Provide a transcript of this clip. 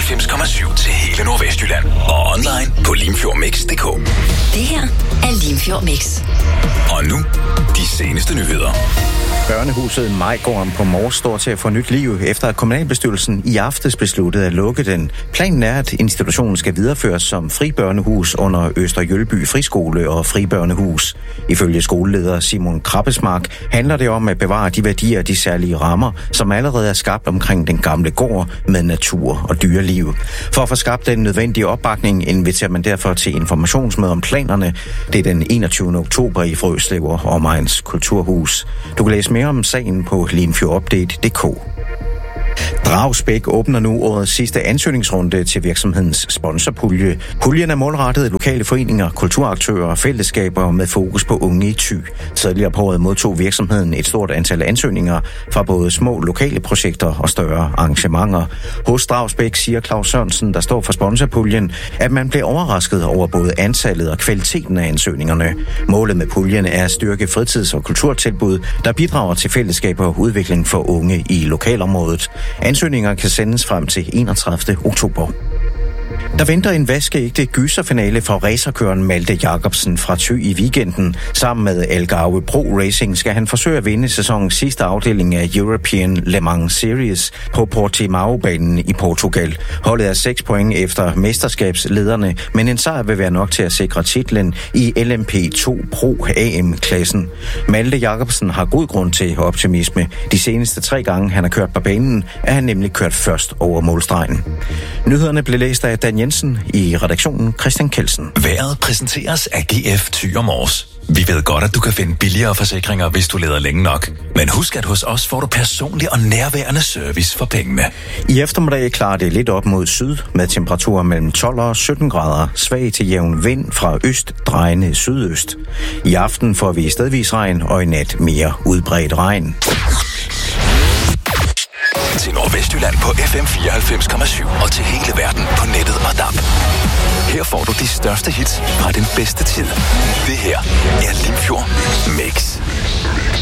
94,7 til hele Nordvestjylland. Og online på limfjordmix.dk. Det her er Limfjord Mix. Og nu, de seneste nyheder. Børnehuset Majgården på Mors står til at få nyt liv, efter at kommunalbestyrelsen i aftes besluttede at lukke den. Planen er, at institutionen skal videreføres som fribørnehus under Øster-Jølby Friskole og Fribørnehus. Ifølge skoleleder Simon Krabbesmark handler det om at bevare de værdier og de særlige rammer, som allerede er skabt omkring den gamle gård med natur og dyreliv. For at få skabt den nødvendige opbakning inviterer man derfor til informationsmøde om planerne. Det er den 21. oktober i Frøslev og Omegns Kulturhus. Du kan læse mere om sagen på limfjordupdate.dk. Dragsbæk åbner nu årets sidste ansøgningsrunde til virksomhedens sponsorpulje. Puljen er målrettet lokale foreninger, kulturaktører og fællesskaber med fokus på unge i Thy. Tidligere på året modtog virksomheden et stort antal ansøgninger fra både små lokale projekter og større arrangementer. Hos Dragsbæk siger Claus Sørensen, der står for sponsorpuljen, at man blev overrasket over både antallet og kvaliteten af ansøgningerne. Målet med puljen er at styrke fritids- og kulturtilbud, der bidrager til fællesskaber og udvikling for unge i lokalområdet. Ansøgninger kan sendes frem til 31. oktober. Der venter en vaskeægte gyserfinale for racerkøren Malte Jacobsen fra Thy i weekenden. Sammen med Algarve Pro Racing skal han forsøge at vinde sæsonens sidste afdeling af European Le Mans Series på Portimao-banen i Portugal. Holdet er 6 point efter mesterskabslederne, men en sejr vil være nok til at sikre titlen i LMP2 Pro AM-klassen. Malte Jacobsen har god grund til optimisme. De seneste 3 gange, han har kørt på banen, er han nemlig kørt først over målstregen. Nyhederne blev læst af Dan Jensen, i redaktionen Christian Kelsen. Vejret præsenteres af GF Thy og Mors. Vi ved godt, at du kan finde billigere forsikringer, hvis du leder længe nok. Men husk, at hos os får du personlig og nærværende service for pengene. I eftermiddag klarer det lidt op mod syd, med temperaturer mellem 12 og 17 grader. Svag til jævn vind fra øst, drejende sydøst. I aften får vi stedvis regn, og i nat mere udbredt regn. Til Nordvestjylland på FM 94,7 og til hele verden på nettet og DAB. Her får du de største hits fra den bedste tid. Det her er Limfjord Mix.